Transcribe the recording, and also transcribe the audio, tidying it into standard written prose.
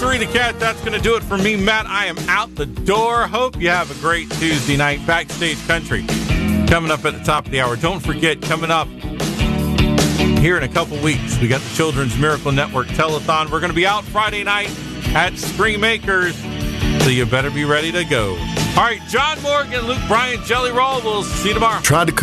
Three the Cat. That's going to do it for me, Matt. I am out the door. Hope you have a great Tuesday night. Backstage Country coming up at the top of the hour. Don't forget, coming up here in a couple weeks, we got the Children's Miracle Network Telethon. We're going to be out Friday night at Scream Acres, so you better be ready to go. All right, John Morgan, Luke Bryan, Jelly Roll. We'll see you tomorrow. Try to